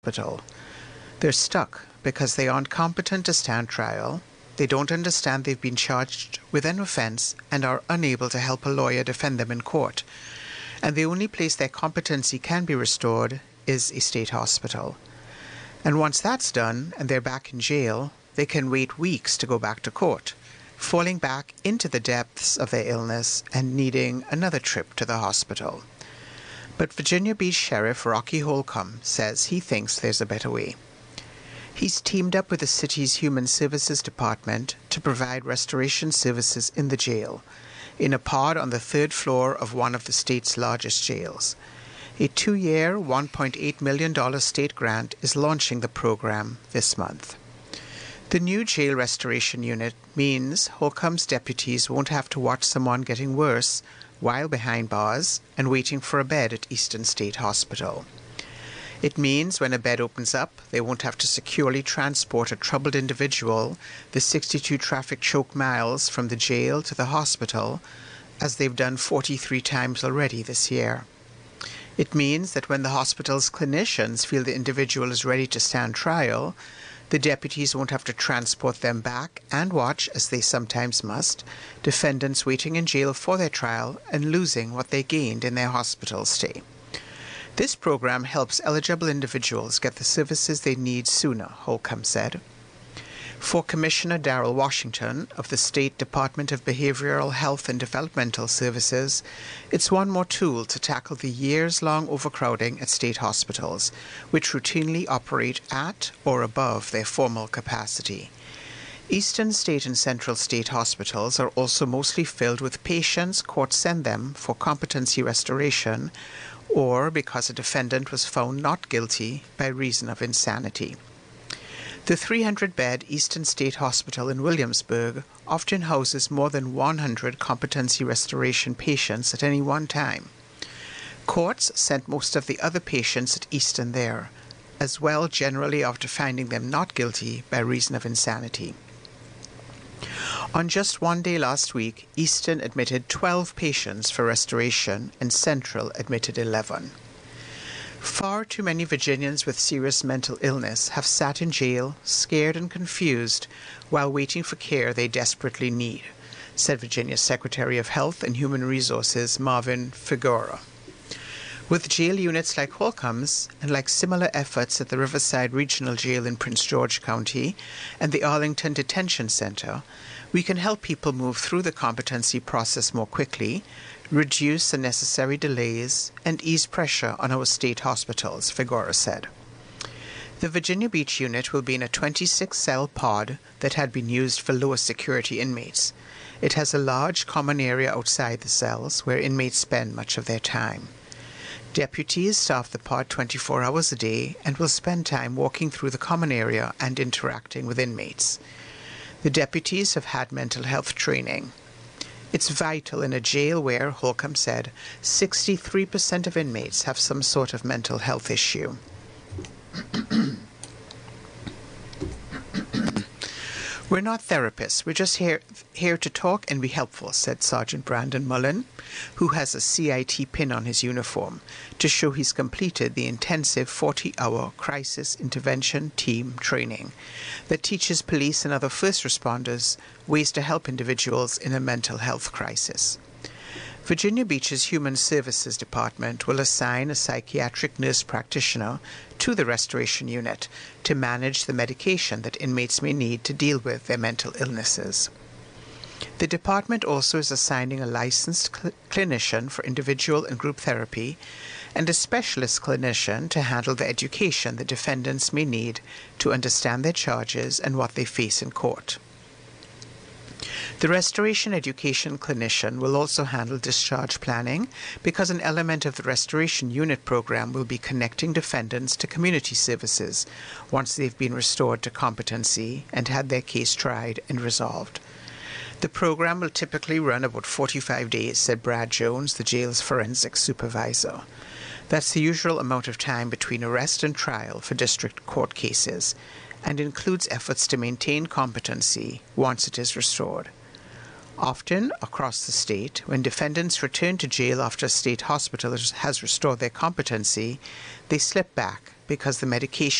hospital. They're stuck because they aren't competent to stand trial, they don't understand they've been charged with an offence and are unable to help a lawyer defend them in court. And the only place their competency can be restored is a state hospital. And once that's done and they're back in jail, they can wait weeks to go back to court, falling back into the depths of their illness and needing another trip to the hospital. But Virginia Beach Sheriff Rocky Holcomb says he thinks there's a better way. He's teamed up with the city's Human Services Department to provide restoration services in the jail, in a pod on the third floor of one of the state's largest jails. A 2-year, $1.8 million state grant is launching the program this month. The new jail restoration unit means Holcomb's deputies won't have to watch someone getting worse while behind bars and waiting for a bed at Eastern State Hospital. It means when a bed opens up, they won't have to securely transport a troubled individual the 62 traffic choke miles from the jail to the hospital, as they've done 43 times already this year. It means that when the hospital's clinicians feel the individual is ready to stand trial, the deputies won't have to transport them back and watch, as they sometimes must, defendants waiting in jail for their trial and losing what they gained in their hospital stay. This program helps eligible individuals get the services they need sooner, Holcomb said. For Commissioner Darrell Washington of the State Department of Behavioral Health and Developmental Services, it's one more tool to tackle the years-long overcrowding at state hospitals, which routinely operate at or above their formal capacity. Eastern State and Central State hospitals are also mostly filled with patients courts send them for competency restoration or because a defendant was found not guilty by reason of insanity. The 300-bed Eastern State Hospital in Williamsburg often houses more than 100 competency restoration patients at any one time. Courts sent most of the other patients at Eastern there, as well generally after finding them not guilty by reason of insanity. On just one day last week, Eastern admitted 12 patients for restoration and Central admitted 11. Far too many Virginians with serious mental illness have sat in jail, scared and confused, while waiting for care they desperately need, said Virginia's Secretary of Health and Human Resources Marvin Figueroa. With jail units like Holcomb's and like similar efforts at the Riverside Regional Jail in Prince George County and the Arlington Detention Center, we can help people move through the competency process more quickly, reduce unnecessary delays, and ease pressure on our state hospitals, Figueroa said. The Virginia Beach unit will be in a 26-cell pod that had been used for lower security inmates. It has a large common area outside the cells where inmates spend much of their time. Deputies staff the pod 24 hours a day and will spend time walking through the common area and interacting with inmates. The deputies have had mental health training. It's vital in a jail where, Holcomb said, 63% of inmates have some sort of mental health issue. We're not therapists. We're just here to talk and be helpful, said Sergeant Brandon Mullen, who has a CIT pin on his uniform to show he's completed the intensive 40-hour crisis intervention team training that teaches police and other first responders ways to help individuals in a mental health crisis. Virginia Beach's Human Services Department will assign a psychiatric nurse practitioner to the restoration unit to manage the medication that inmates may need to deal with their mental illnesses. The department also is assigning a licensed clinician for individual and group therapy and a specialist clinician to handle the education the defendants may need to understand their charges and what they face in court. The restoration education clinician will also handle discharge planning because an element of the restoration unit program will be connecting defendants to community services once they've been restored to competency and had their case tried and resolved. The program will typically run about 45 days, said Brad Jones, the jail's forensic supervisor. That's the usual amount of time between arrest and trial for district court cases, and includes efforts to maintain competency once it is restored. Often, across the state, when defendants return to jail after a state hospital has restored their competency, they slip back because the medication